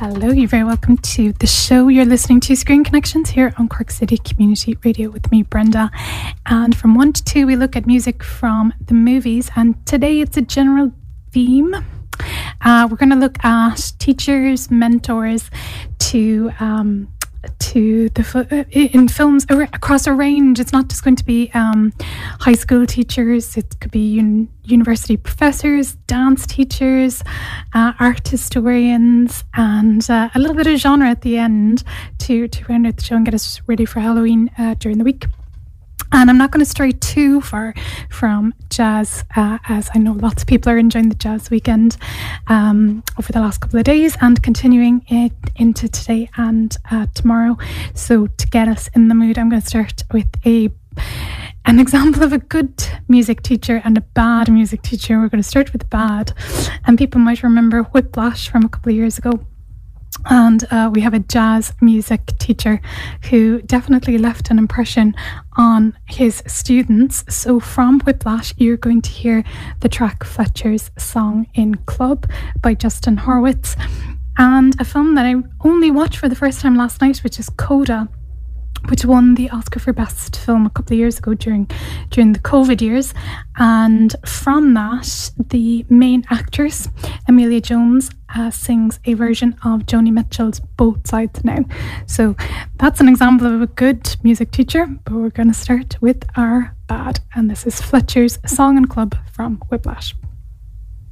Hello, you're very welcome to the show. You're listening to Screen Connections here on Cork City Community Radio with me, Brenda. And from 1 to 2, we look at music from the movies. And today it's a general theme. We're going to look at teachers, mentors in films across a range. It's not just going to be high school teachers. It could be university professors, dance teachers, art historians, and a little bit of genre at the end to round out the show and get us ready for Halloween during the week. And I'm not going to stray too far from jazz, as I know lots of people are enjoying the jazz weekend over the last couple of days and continuing it into today and tomorrow. So to get us in the mood, I'm going to start with an example of a good music teacher and a bad music teacher. We're going to start with bad. And people might remember Whiplash from a couple of years ago. And we have a jazz music teacher who definitely left an impression on his students. So from Whiplash, you're going to hear the track Fletcher's Song in Club by Justin Horwitz. And a film that I only watched for the first time last night, which is Coda, which won the Oscar for Best Film a couple of years ago during the COVID years. And from that, the main actress, Emilia Jones, sings a version of Joni Mitchell's Both Sides Now. So that's an example of a good music teacher, but we're going to start with our bad. And this is Fletcher's Song and Club from Whiplash.